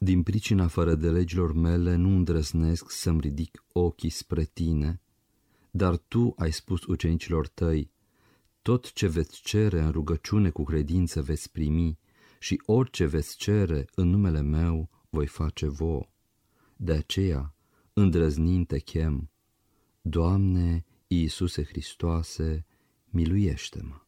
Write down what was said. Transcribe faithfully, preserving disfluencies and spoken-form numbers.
Din pricina fără de legilor mele nu îndrăznesc să-mi ridic ochii spre tine, dar tu ai spus ucenicilor tăi, tot ce veți cere în rugăciune cu credință veți primi și orice veți cere în numele meu voi face vouă. De aceea, îndrăznind te chem, Doamne Iisuse Hristoase, miluiește-mă!